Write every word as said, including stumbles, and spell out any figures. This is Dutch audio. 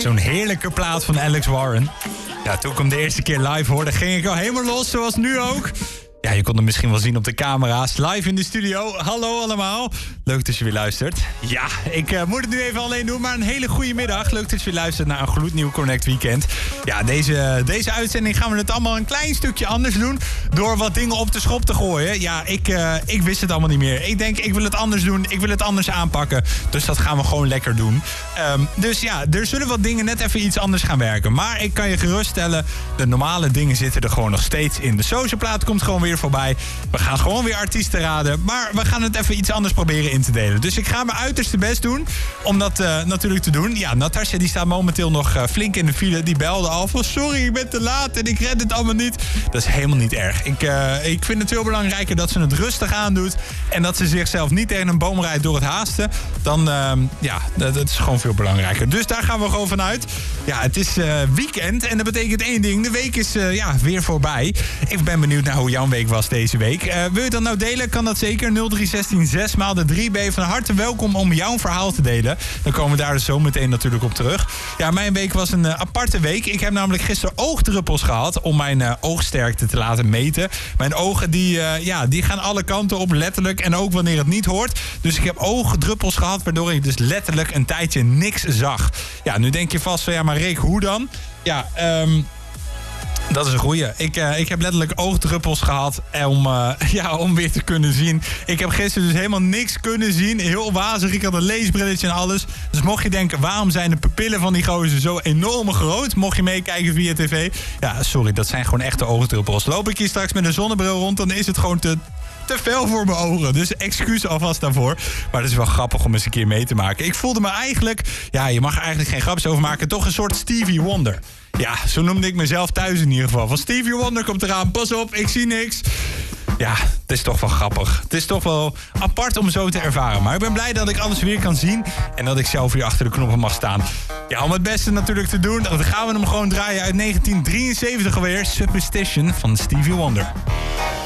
Zo'n heerlijke plaat van Alex Warren. Ja, toen ik hem de eerste keer live hoorde, ging ik al helemaal los, zoals nu ook. Ja, je kon hem misschien wel zien op de camera's. Live in de studio. Hallo allemaal. Leuk dat je weer luistert. Ja, ik uh, moet het nu even alleen doen, maar een hele goede middag. Leuk dat je weer luistert naar een gloednieuw Connect Weekend. Ja, deze, deze uitzending gaan we het allemaal een klein stukje anders doen. Door wat dingen op de schop te gooien. Ja, ik, uh, ik wist het allemaal niet meer. Ik denk, ik wil het anders doen. Ik wil het anders aanpakken. Dus dat gaan we gewoon lekker doen. Um, dus ja, er zullen wat dingen net even iets anders gaan werken. Maar ik kan je geruststellen, de normale dingen zitten er gewoon nog steeds in. De socialplaat komt gewoon weer voorbij. We gaan gewoon weer artiesten raden. Maar we gaan het even iets anders proberen in te delen. Dus ik ga mijn uiterste best doen om dat uh, natuurlijk te doen. Ja, Natasja die staat momenteel nog uh, flink in de file. Die belde al van sorry, ik ben te laat en ik red het allemaal niet. Dat is helemaal niet erg. Ik, uh, ik vind het veel belangrijker dat ze het rustig aandoet. En dat ze zichzelf niet tegen een boom rijdt door het haasten. Dan, uh, ja, dat, dat is gewoon veel belangrijker. Dus daar gaan we gewoon vanuit. Ja, het is uh, weekend en dat betekent één ding. De week is uh, ja, weer voorbij. Ik ben benieuwd naar hoe jouw week was deze week. Uh, wil je dat nou delen? Kan dat zeker. nul drie zestien zes maal de drie. Ben je van harte welkom om jouw verhaal te delen. Dan komen we daar dus zo meteen natuurlijk op terug. Ja, mijn week was een uh, aparte week. Ik heb namelijk gisteren oogdruppels gehad om mijn uh, oogsterkte te laten meten. Mijn ogen die, uh, ja, die gaan alle kanten op, letterlijk. En ook wanneer het niet hoort. Dus ik heb oogdruppels gehad, waardoor ik dus letterlijk een tijdje niks zag. Ja, nu denk je vast van ja, maar Rick, hoe dan? Ja, um, dat is een goeie. Ik, uh, ik heb letterlijk oogdruppels gehad om, uh, ja, om weer te kunnen zien. Ik heb gisteren dus helemaal niks kunnen zien. Heel wazig. Ik had een leesbrilletje en alles. Dus mocht je denken, waarom zijn de pupillen van die gozer zo enorm groot? Mocht je meekijken via tv. Ja, sorry, dat zijn gewoon echte oogdruppels. Loop ik hier straks met een zonnebril rond, dan is het gewoon te... te veel voor mijn ogen. Dus excuus alvast daarvoor. Maar het is wel grappig om eens een keer mee te maken. Ik voelde me eigenlijk... Ja, je mag er eigenlijk geen grapjes over maken. Toch een soort Stevie Wonder. Ja, zo noemde ik mezelf thuis in ieder geval. Van Stevie Wonder komt eraan. Pas op, ik zie niks. Ja, het is toch wel grappig. Het is toch wel apart om zo te ervaren. Maar ik ben blij dat ik alles weer kan zien. En dat ik zelf hier achter de knoppen mag staan. Ja, om het beste natuurlijk te doen, dan gaan we hem gewoon draaien uit negentien drieënzeventig alweer. Superstition van Stevie Wonder.